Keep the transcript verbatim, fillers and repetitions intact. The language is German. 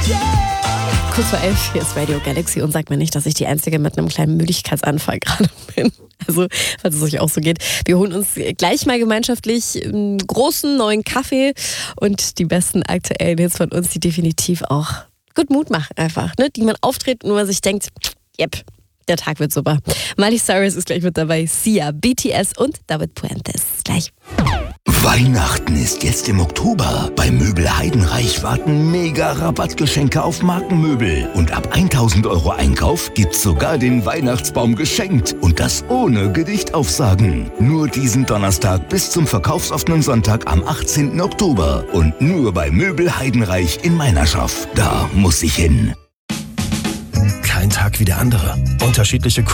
Kurz vor elf, hier ist Radio Galaxy und sagt mir nicht, dass ich die Einzige mit einem kleinen Müdigkeitsanfall gerade bin. Also, falls es euch auch so geht. Wir holen uns gleich mal gemeinschaftlich einen großen neuen Kaffee und die besten aktuellen Hits von uns, die definitiv auch gut Mut machen einfach, ne? Die man auftritt und man sich denkt, yep, der Tag wird super. Miley Cyrus ist gleich mit dabei, Sia, B T S und David Puentes. Gleich. Weihnachten ist jetzt im Oktober. Bei Möbel Heidenreich warten mega Rabattgeschenke auf Markenmöbel. Und ab tausend Euro Einkauf gibt's sogar den Weihnachtsbaum geschenkt. Und das ohne Gedichtaufsagen. Nur diesen Donnerstag bis zum verkaufsoffenen Sonntag am achtzehnten Oktober. Und nur bei Möbel Heidenreich in Meinerschaft. Da muss ich hin. Kein Tag wie der andere. Unterschiedliche